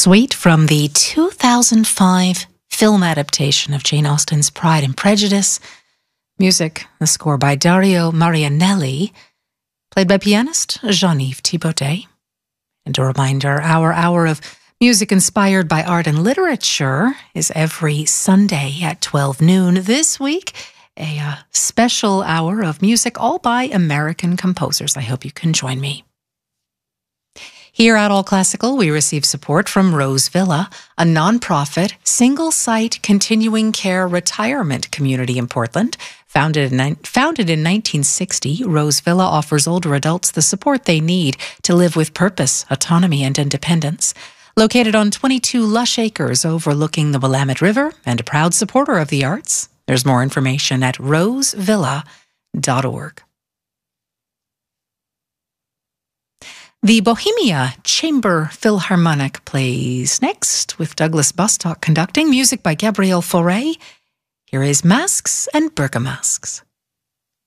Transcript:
Suite from the 2005 film adaptation of Jane Austen's Pride and Prejudice. Music, the score by Dario Marianelli, played by pianist Jean-Yves Thibaudet. And a reminder, our hour of music inspired by art and literature is every Sunday at 12 noon. This week, a special hour of music all by American composers. I hope you can join me. Here at All Classical, we receive support from Rose Villa, a non-profit, single-site continuing care retirement community in Portland. Founded in 1960, Rose Villa offers older adults the support they need to live with purpose, autonomy, and independence. Located on 22 lush acres overlooking the Willamette River and a proud supporter of the arts, there's more information at rosevilla.org. The Bohemia Chamber Philharmonic plays next, with Douglas Bostock conducting, music by Gabriel Fauré. Here is Masks and Bergamasks.